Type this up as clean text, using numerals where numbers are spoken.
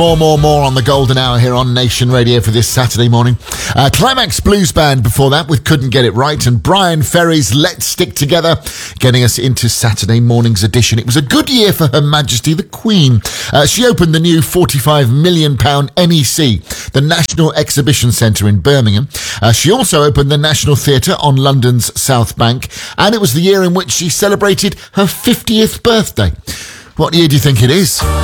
More on the golden hour here on Nation Radio for this Saturday morning. Climax Blues Band before that with Couldn't Get It Right, and Brian Ferry's Let's Stick Together getting us into Saturday morning's edition. It was a good year for Her Majesty the Queen. She opened the new £45 million NEC, the National Exhibition Centre in Birmingham. She also opened the National Theatre on London's South Bank, and it was the year in which she celebrated her 50th birthday. What year do you think it is?